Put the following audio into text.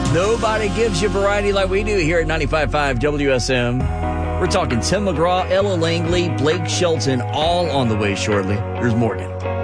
Nobody gives you variety like we do here at 95.5 WSM. We're talking Tim McGraw, Ella Langley, Blake Shelton, all on the way shortly. Here's Morgan.